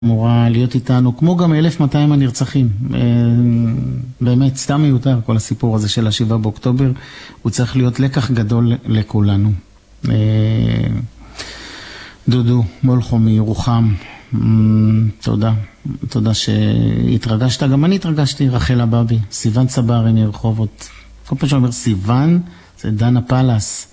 אמורה להיות איתנו, כמו גם 1200 הנרצחים. באמת, סתם מיותר כל הסיפור הזה של ה7 באוקטובר, הוא צריך להיות לקח גדול לכולנו. דודו מולכו מירוחם, תודה. תודה שהתרגשת, גם אני התרגשתי, רחל אבבי, סיוון צברי מרחובות. כל פעם שאומר סיוון, זה דנה פלס.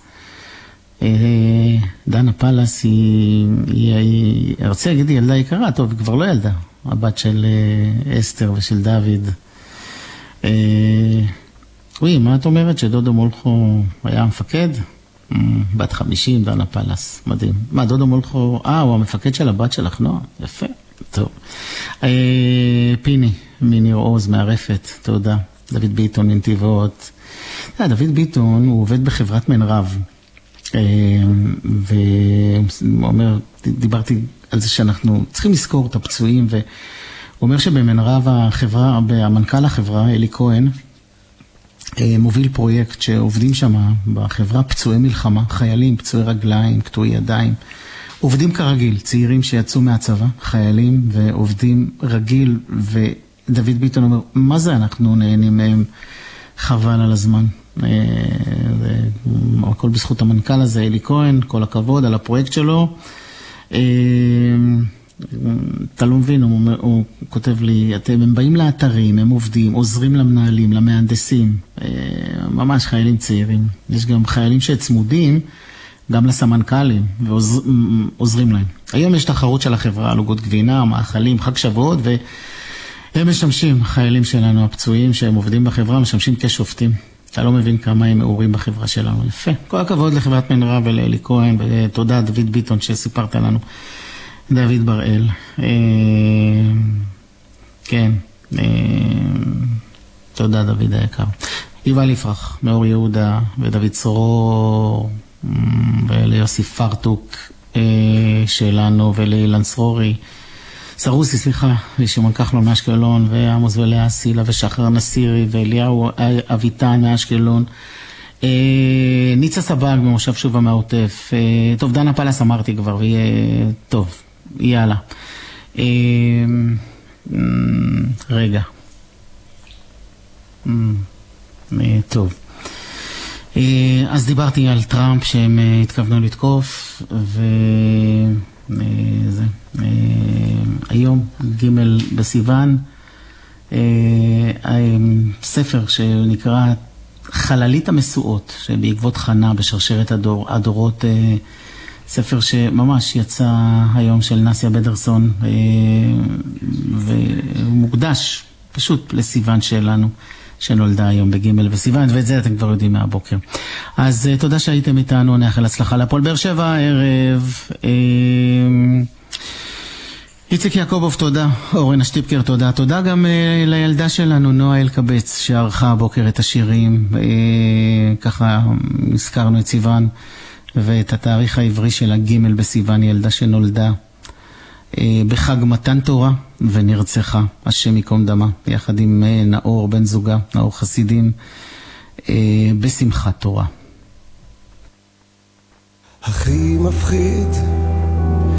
דנה פלס היא רוצה להגיד ילדה יקרה, טוב, היא כבר לא ילדה, הבת של אסתר ושל דוד. מה את אומרת שדודו מולכו היה המפקד? בת 50, דנה פלס, מדהים. מה, דודו מולכו, הוא המפקד של הבת שלך, נועה? יפה, טוב. פיני מניר עוז מערפת, תודה. דוד ביטון מנתיבות. דוד ביטון הוא עובד בחברת מנרב. ואומר, דיברתי על זה שאנחנו צריכים לזכור את הפצועים, והוא אומר שבמנרב החברה, המנכ"ל החברה, אלי כהן, מוביל פרויקט שעובדים שם בחברה פצועי מלחמה, חיילים, פצועי רגליים, קטועי ידיים, עובדים כרגיל, צעירים שיצאו מהצבא, חיילים ועובדים רגיל, ודוד ביטון אומר, מה זה אנחנו נהנים מהם, חבל על הזמן. הכל בזכות המנכ"ל הזה, אלי כהן, כל הכבוד על הפרויקט שלו. אתה לא מבין, הוא כותב לי, הם באים לאתרים, הם עובדים, עוזרים למנהלים, למהנדסים, ממש חיילים צעירים. יש גם חיילים שצמודים גם לסמנכ"לים ועוזרים להם. היום יש תחרות של החברה, לוגות גבינה, מאכלים, חג שבועות, והם משמשים, חיילים שלנו, הפצועים שהם עובדים בחברה, משמשים כשופטים. אתה לא מבין כמה הם מעורים בחברה שלנו. יפה. כל הכבוד לחברת מנרב ולאלי כהן, ותודה דוד ביטון שסיפרת לנו. דוד בראל. כן. תודה דוד היקר. יובל יפרח, מאור יהודה, ודוד צרור, וליוסי פרטוק שלנו, ולאילן סרורי. סרוסי, סליחה, ושמעון כחלון מאשקלון, ועמוס ולאה סילה, ושחר נסירי, ואליהו אביטן מאשקלון, ניצה סבג ממושב שובה מהעוטף, טוב, דנה פלס אמרתי כבר, ויהיה טוב, יאללה. רגע. טוב. אז דיברתי על טראמפ שהם התכוונו לתקוף, זה היום ג' בסיוון, ספר שנקרא חללית המסועות, שבעקבות חנה בשרשרת הדורות, ספר שממש יצא היום של נסיה בדרסון, ומוקדש פשוט לסיוון שלנו, שנולדה היום בג' בסיוון, ואת זה אתם כבר יודעים מהבוקר. אז תודה שהייתם איתנו, נאחל הצלחה להפועל באר שבע הערב. איציק יעקובוב, תודה. אורן השטיפקר, תודה. תודה גם לילדה שלנו, נועה אלקבץ, שערכה הבוקר את השירים. ככה הזכרנו את סיוון, ואת התאריך העברי של הג' בסיוון, ילדה שנולדה בחג מתן תורה ונרצחה, השם יקום דמה, יחד עם נאור בן זוגה, נאור חסידים, בשמחת תורה. הכי מפחיד